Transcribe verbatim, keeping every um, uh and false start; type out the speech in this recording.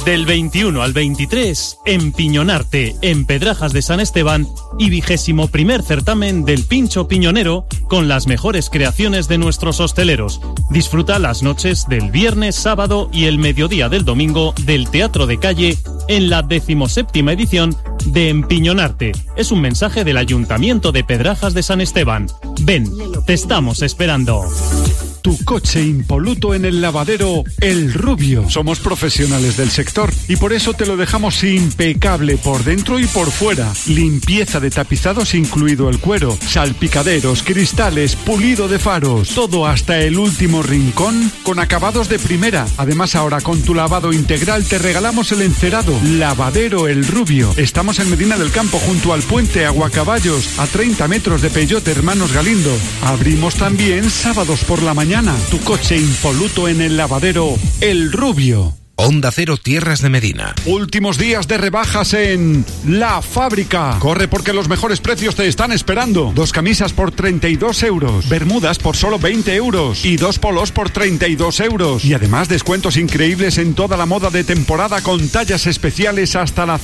Del veintiuno al veintitrés, en Piñonarte, en Pedrajas de San Esteban, y vigésimo primer certamen del Pincho Piñonero, con las mejores creaciones de nuestros hosteleros. Disfruta las noches del viernes, sábado y el mediodía del domingo del Teatro de Calle en la decimoséptima edición de Empiñonarte. Es un mensaje del Ayuntamiento de Pedrajas de San Esteban. Ven, te estamos esperando. Tu coche impoluto en el lavadero El Rubio. Somos profesionales del sector y por eso te lo dejamos impecable por dentro y por fuera. Limpieza de tapizados incluido el cuero, salpicaderos, cristales, pulido de faros, todo hasta el último rincón con acabados de primera. Además, ahora con tu lavado integral te regalamos el encerado. Lavadero El Rubio. Estamos en Medina del Campo junto al puente Aguacaballos, a treinta metros de Peyote Hermanos Galindo. Abrimos también sábados por la mañana. Tu coche impoluto en el lavadero El Rubio. Onda Cero Tierras de Medina. Últimos días de rebajas en La Fábrica. Corre porque los mejores precios te están esperando. Dos camisas por treinta y dos euros. Bermudas por solo veinte euros. Y dos polos por treinta y dos euros. Y además descuentos increíbles en toda la moda de temporada con tallas especiales hasta la